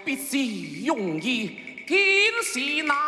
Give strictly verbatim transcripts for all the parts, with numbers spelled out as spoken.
必是容易，見是難。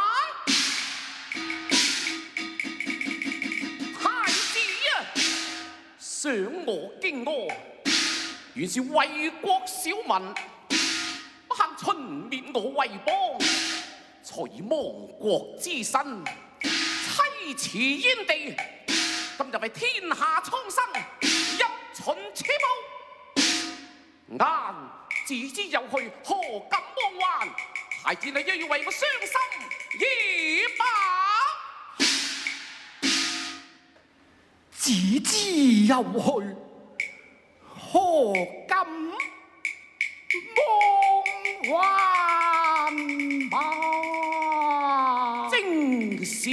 太子啊，想我驚我，原是為國小民，不肯秦滅我為邦，才以亡國之身，妻辭燕地。今日為天下蒼生，入秦此墓，眼自知有去，何敢妄還？太子你又要為我傷心也罷。 只知有去，何敢妄還吧？ 正是。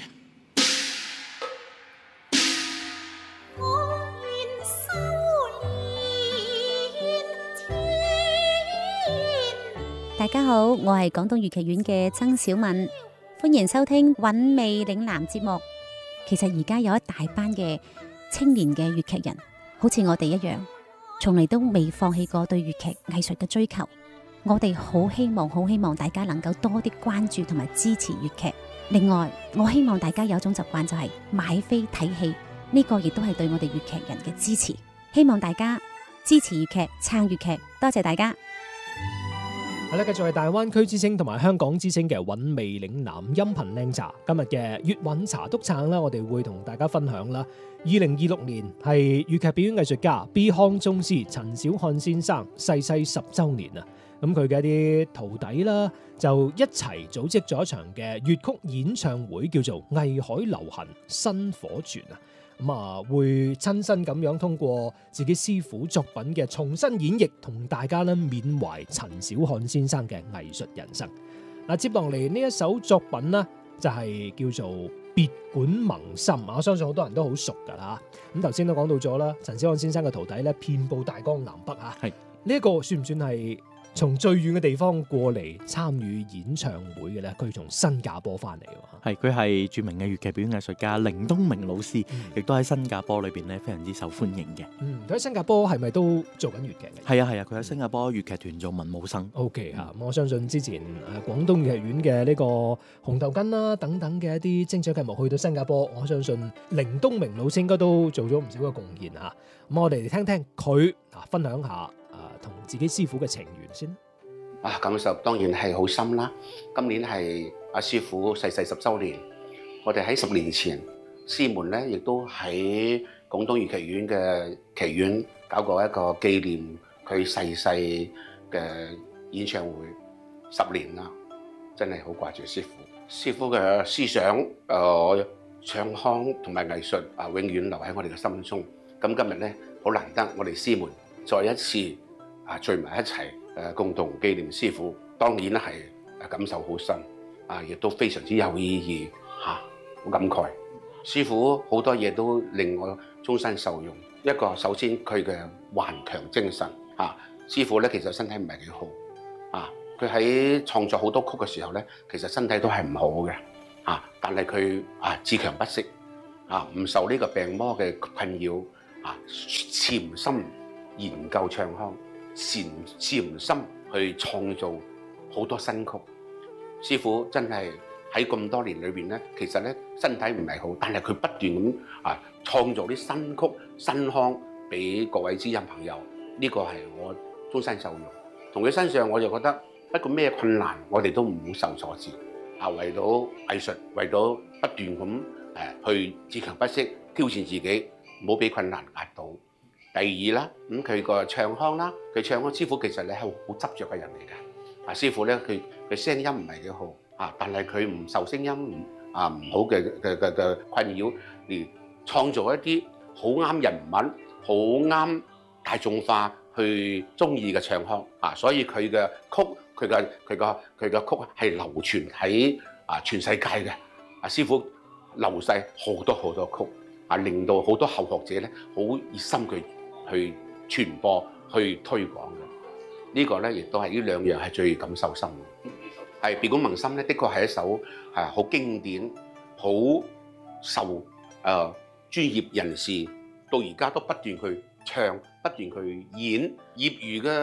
大家好，我係廣東粵劇院嘅曾小敏，歡迎收聽韻味嶺南節目。其實而家有一大班嘅青年嘅粵劇人，好似我哋一樣，從嚟都未放棄過對粵劇藝術嘅追求。我哋好希望，好希望大家能夠多啲關注同埋支持粵劇。另外，我希望大家有一種習慣，就係買飛睇戲，呢個亦都係對我哋粵劇人嘅支持。希望大家支持粵劇，撐粵劇，多謝大家。 係啦，繼續係大灣區之聲同埋香港之聲嘅韻味嶺南音頻靚茶。今日嘅粵韻茶督撐啦，我哋會同大家分享啦。二零二六年係粵劇表演藝術家 B 康宗師陳小漢先生逝世十週年啊！咁佢嘅一啲徒弟啦，就一齊組織咗一場嘅粵曲演唱會，叫做《藝海流行薪火傳》啊！咁啊，會親身咁樣通過自己師傅作品嘅重新演繹，同大家咧緬懷陳小漢先生嘅藝術人生。嗱，接落嚟呢一首作品呢，就係叫做《別館萌心》啊！我相信好多人都好熟噶啦。咁頭先都講到咗啦，陳小漢先生嘅徒弟咧，遍佈大江南北啊。係呢一個算唔算係從最遠嘅地方過嚟參與演唱會嘅咧？佢從新加坡翻嚟喎。 係，佢係著名嘅粵劇表演藝術家凌東明老師， 嗯、 亦都喺新加坡裏邊咧非常之受歡迎嘅。 嗯，佢喺新加坡係咪都做緊粵劇嘅？ 係啊係啊，佢喺新加坡粵劇團做文武生。 O K 嚇，咁我相信之前誒廣東粵劇院嘅呢個紅頭巾啦等等嘅一啲精彩劇目去到新加坡，我相信凌東明老師應該都做咗唔少嘅貢獻嚇。咁我哋嚟聽聽佢啊分享下。同自己師傅嘅情緣先啊，感受當然係好深啦。今年係阿師傅逝世十週年，我哋喺十年前，師門咧亦都喺廣東粵劇院嘅劇院搞過一個紀念佢逝世嘅演唱會，十年啦，真係好掛住師傅。師傅嘅思想、誒、呃、唱腔同埋藝術啊，永遠留喺我哋嘅心中。咁今日咧好難得，我哋師門再一次啊聚埋一齊，誒共同紀念師傅，當然係誒感受好深，啊亦都非常之有意義嚇，好、啊、感慨。師傅好多嘢都令我終身受用。一個首先佢嘅頑強精神嚇、啊，師傅咧其實身體唔係幾好啊，佢喺創作好多曲嘅時候咧，其實身體都係唔好嘅啊，但係佢啊自強不息啊，唔受呢個病魔嘅困擾啊，潛心研究唱腔。潛潛心去創造好多新曲，師傅真係喺咁多年裏邊咧，其實咧身體唔係好，但係佢不斷咁啊創造啲新曲新腔俾各位知音朋友，呢、這個係我終身受用。同佢身上我就覺得，不過咩困難我哋都唔好受挫折啊，為到藝術，為到不斷咁誒去自強不息，挑戰自己，唔好俾困難壓倒。第二啦，咁佢個唱腔啦，佢唱腔師傅其實你係好執着嘅人嚟嘅。啊，師傅咧，佢佢聲音唔係幾好啊，但係佢唔受聲音唔啊唔好嘅嘅嘅嘅困擾，嚟創造一啲好啱人物、好啱大眾化去中意嘅唱腔啊，所以佢嘅曲，佢嘅佢個佢嘅曲係流傳喺啊全世界嘅。啊，師傅流逝好多好多曲啊，令到好多後學者咧好熱心佢。去傳播、去推廣嘅，呢個咧亦都係呢兩樣係最感受深嘅。係別館萌心咧，的確係一首係好經典、好受誒、呃、專業人士到而家都不斷去唱、不斷去演。業餘嘅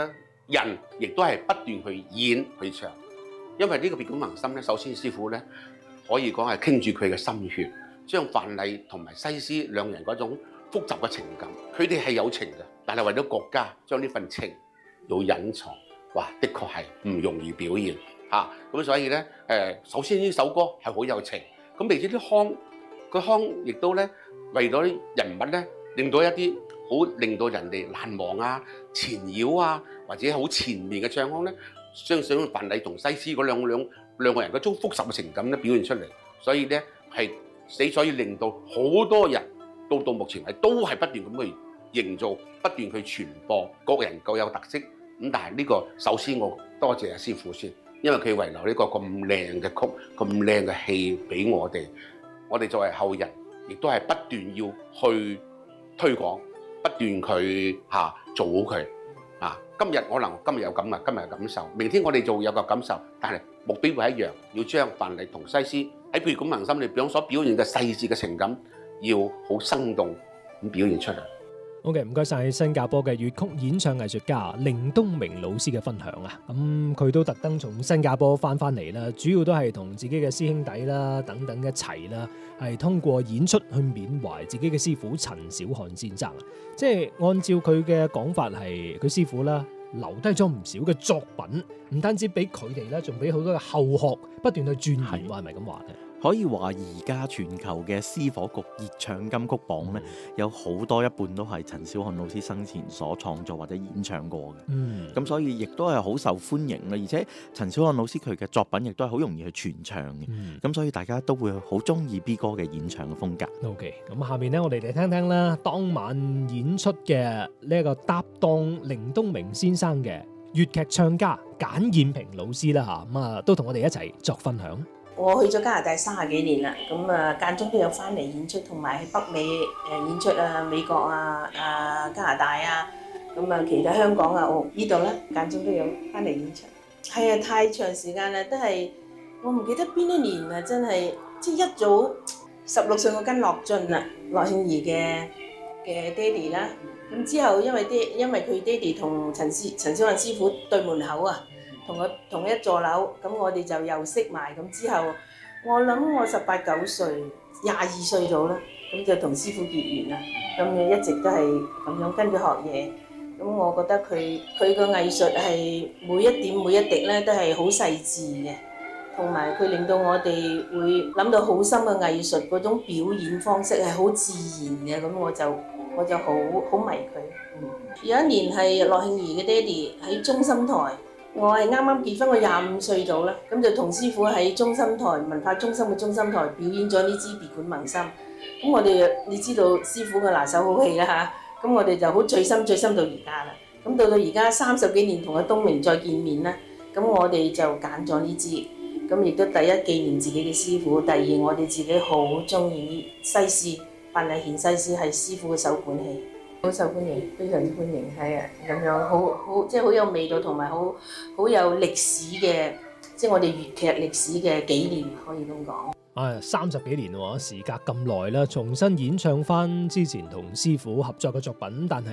人亦都係不斷去演去唱，因為呢個別館萌心咧，首先師傅咧可以講係傾住佢嘅心血，將范蠡同埋西施兩人嗰種複雜嘅情感，佢哋係有情嘅，但係為咗國家將呢份情要隱藏，哇！的確係唔容易表現嚇。咁、啊、所以咧誒，首先呢首歌係好有情，咁並且啲腔，個腔亦都咧為咗人物咧，令到一啲好令到人哋難忘啊、纏繞啊，或者好前面嘅唱腔咧，相信范蠡同西施嗰兩兩兩個人嗰種複雜嘅情感咧表現出嚟，所以咧係死所以令到好多人到到目前係都係不斷咁去營造，不斷去傳播，各人各有特色。咁但係呢個首先我多謝阿師傅先，因為佢遺留呢個咁靚嘅曲、咁靚嘅戲俾我哋，我哋作為後人，亦都係不斷要去推廣，不斷佢嚇、啊、做好佢啊！今日可能今日有咁啊，今日有感受，明天我哋做有個感受，但係目標會一樣，要將范蠡同西施喺別館萌心裏邊所表現嘅細緻嘅情感，要好生動咁表現出嚟。 OK， 唔該晒新加坡嘅粵曲演唱藝術家凌東明老師嘅分享啊！咁佢都特登從新加坡翻翻嚟啦，主要都係同自己嘅師兄弟啦等等一齊啦，係通過演出去緬懷自己嘅師傅陳小漢先生啊！即係按照佢嘅講法係，佢師傅啦留低咗唔少嘅作品，唔單止俾佢哋啦，仲俾好多嘅後學不斷去鑽研，係咪咁話咧？ 可以話而家全球嘅私火局熱唱金曲榜咧，有好多一半都係陳小漢老師生前所創作或者演唱過嘅。嗯，咁所以亦都係好受歡迎啦。而且陳小漢老師佢嘅作品亦都係好容易去傳唱嘅。咁、嗯、所以大家都會好中意 B 哥嘅演唱嘅風格。 OK，咁下面咧我哋嚟聽聽啦，當晚演出嘅呢一個搭檔凌東明先生嘅粵劇唱家簡燕平老師啦嚇，咁啊都同我哋一齊作分享。 我去咗加拿大三十幾年啦，咁啊間中都有翻嚟演出，同埋喺北美誒演出啊，美國啊、啊加拿大啊，咁啊其他香港啊，哦呢度咧間中都有翻嚟演出。係啊，太長時間啦，都係我唔記得邊一年啊，真係即係一早十六歲我跟樂進啦，樂慶兒嘅嘅爹哋啦，咁之後因為爹因為佢爹哋同陳師陳小漢師傅對門口啊。同我同一座樓，咁我哋就又識埋，咁之後我諗我十八九歲，廿二歲到啦，咁就同師傅結緣啦，咁就一直都係咁樣跟佢學嘢，咁我覺得佢佢個藝術係每一點每一滴咧都係好細緻嘅，同埋佢令到我哋會諗到好深嘅藝術嗰種表演方式係好自然嘅，咁我就我就好好迷佢。嗯、有一年係樂慶兒嘅爹哋喺中心台。我係啱啱結婚，我廿五歲到啦，咁就同師傅喺中心台文化中心嘅中心台表演咗呢支別館萌心。咁我哋你知道師傅嘅拿手好戲啦嚇，咁我哋就好醉心醉心到而家啦。咁到到而家三十幾年同阿東明再見面啦，咁我哋就揀咗呢支，咁亦都第一紀念自己嘅師傅，第二我哋自己好中意西施，范蠡獻西施係師傅嘅首本戲。好受歡迎，非常之歡迎，係啊，咁樣好好即係好有味道，同埋好好有歷史嘅，即係我哋粵劇歷史嘅紀念，可以咁講。 啊，三十幾年喎，時隔咁耐啦，重新演唱翻之前同師傅合作嘅作品，但係